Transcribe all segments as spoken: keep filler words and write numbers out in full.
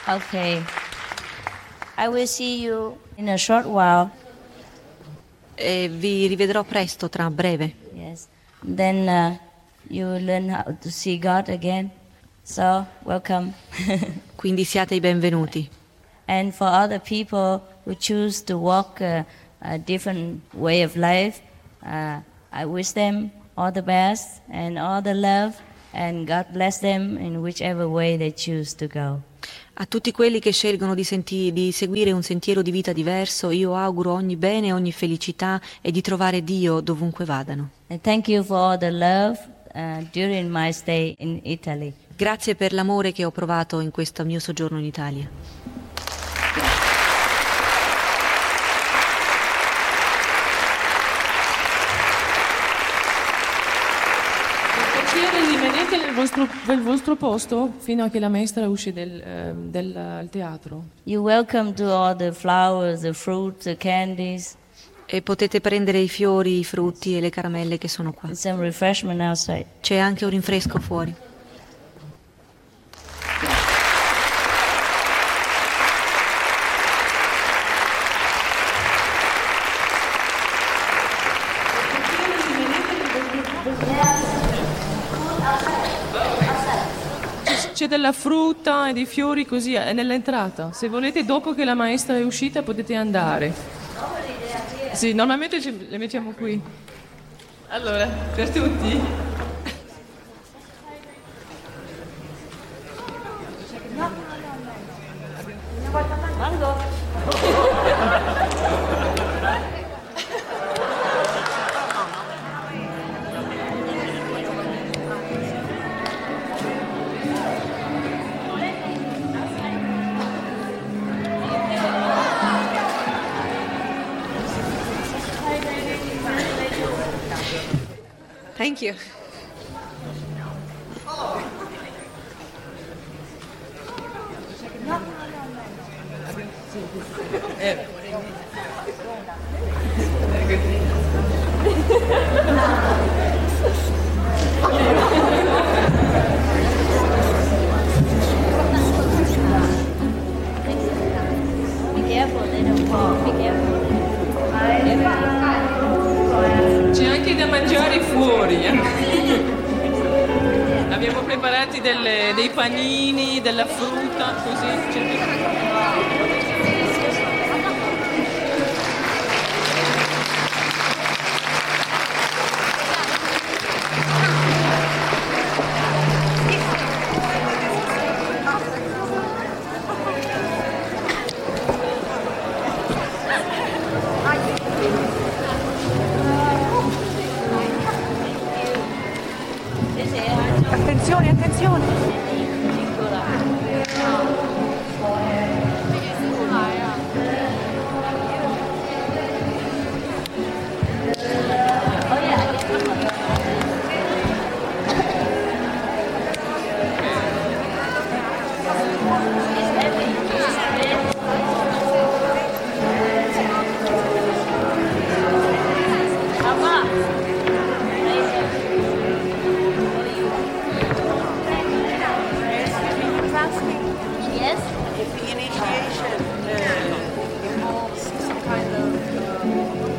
Okay. I will see you in a short while. E vi rivedrò presto, tra breve. Yes. Then uh, you will learn how to see God again. So, welcome. Quindi siate i benvenuti. And for other people who choose to walk a, a different way of life, uh, I wish them all the best and all the love, and God bless them in whichever way they choose to go. A tutti quelli che scelgono di, senti- di seguire un sentiero di vita diverso, io auguro ogni bene, ogni felicità e di trovare Dio dovunque vadano. And thank you for all the love uh, during my stay in Italy. Grazie per l'amore che ho provato in questo mio soggiorno in Italia. Rimanete nel vostro, nel vostro posto fino a che la maestra usci del, eh, del al teatro. You're welcome to all the flowers, the fruits, the candies. E potete prendere i fiori, i frutti e le caramelle che sono qua. And some refreshment outside. C'è anche un rinfresco fuori. C'è della frutta e dei fiori così è nell'entrata. Se volete, dopo che la maestra è uscita, potete andare. Sì, normalmente ci- le mettiamo qui. Allora, per tutti. Thank you. Be careful, they don't fall. Be careful. C'è anche da mangiare fuori. eh. Abbiamo preparati delle- dei panini, della frutta, così. C'è- Attenzione, attenzione. Yes? If the initiation uh, involves some kind of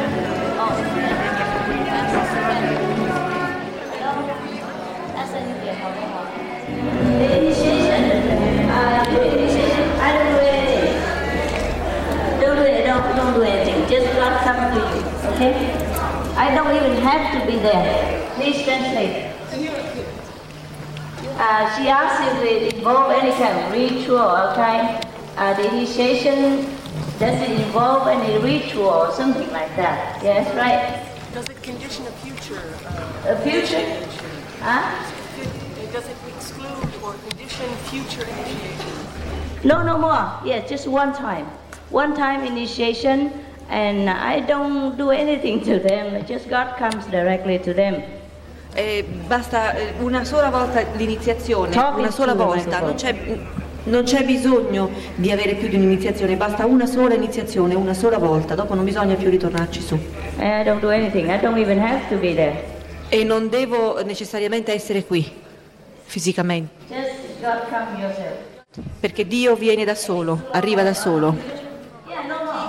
The initiation, uh, the initiation, I don't do anything. Don't do it, don't, don't do anything. Just God come to you, okay? I don't even have to be there. Please translate. Uh, she asked if it involve any kind of ritual, okay? Uh, the initiation, does it involve any ritual or something like that? Yes, right? does it condition a future? Uh, A future? Huh? does it exclude or condition future initiation? No, no more. Yeah, just one time. One time initiation, and I don't do anything to them. Just God comes directly to them. Eh, basta eh, una sola volta l'iniziazione, Talking una sola to the volta, microphone. non c'è, non c'è bisogno di avere più di un'iniziazione, basta una sola iniziazione, una sola volta, dopo non bisogna più ritornarci su. And I don't do anything. I don't even have to be there. E non devo necessariamente essere qui, fisicamente. Just God come yourself. perché Dio viene da solo, arriva da solo. Yeah, no, no.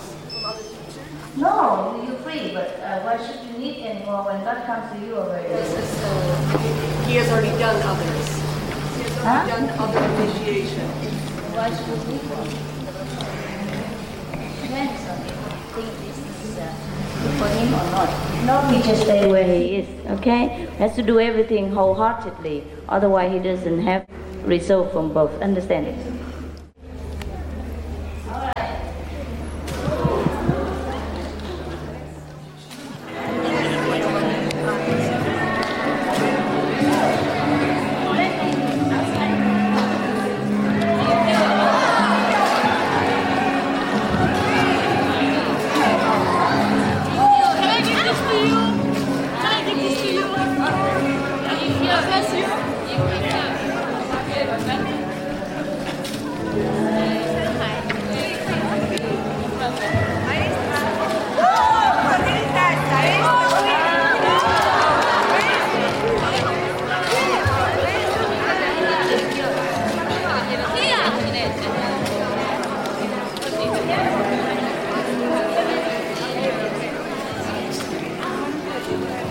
No, you're free, but uh, why should you need anymore when God comes to you already? He has already done others. He has already Huh? done other initiation. Why should we need one? Depends on if you think this is uh, good for him or not. No, he just stay where he is, okay? Has to do everything wholeheartedly, otherwise he doesn't have result from both. Understand it?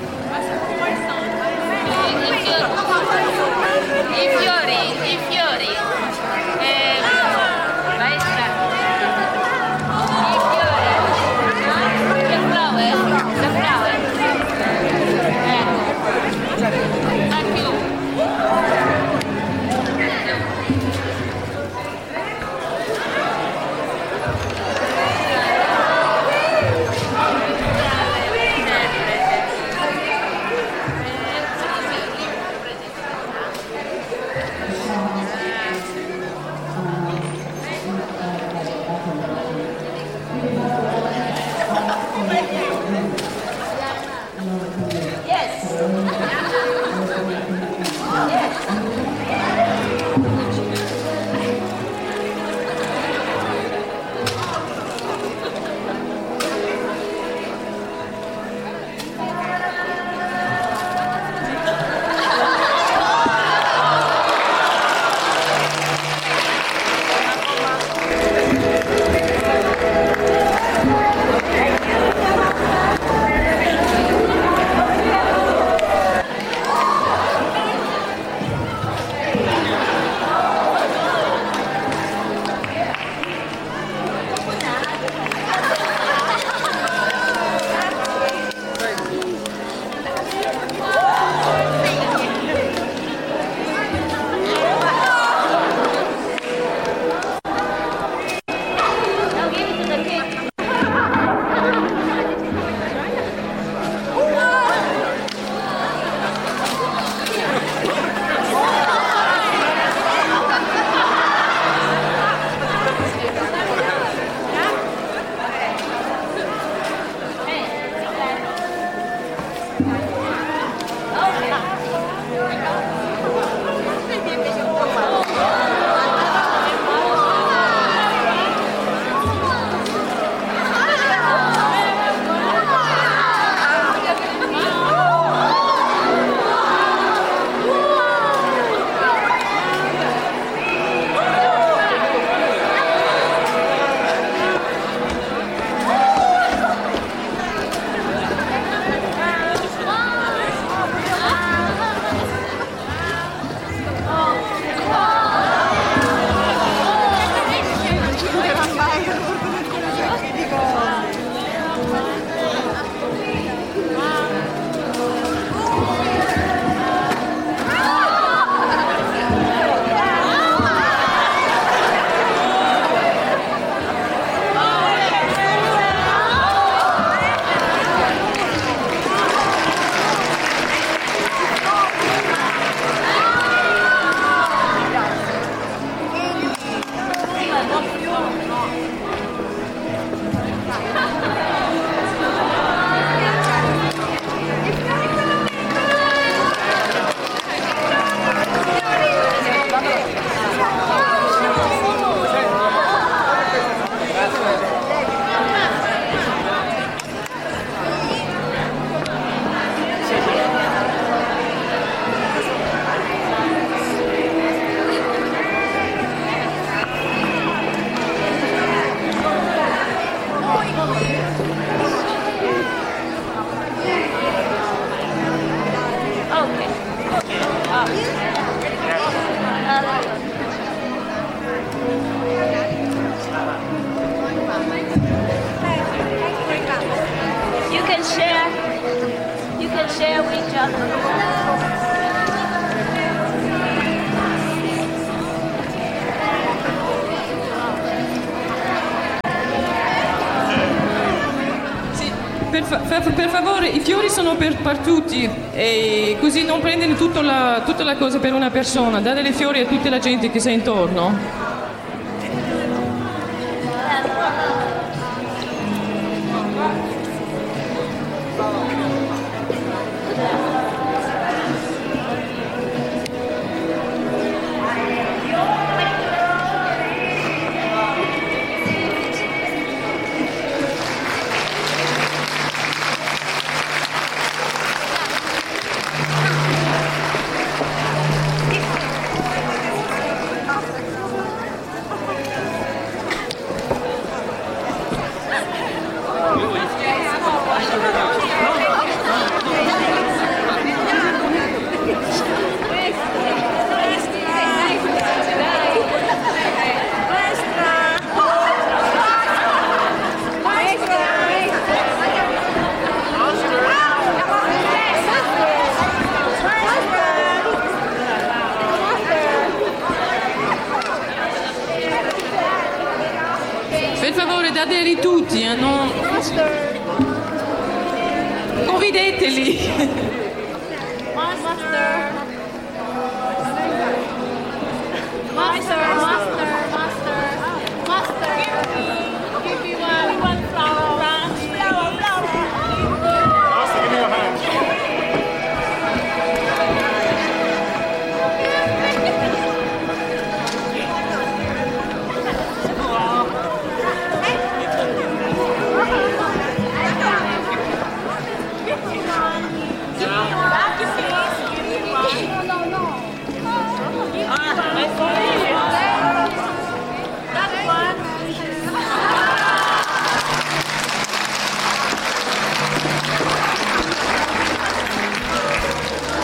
I fiori, i fiori. per, per favore, i fiori sono per, per tutti, e così non prendere tutta la, tutta la cosa per una persona, dare le fiori a tutta la gente che sei intorno. Per favore, dateli tutti, eh, non... convideteli. Master.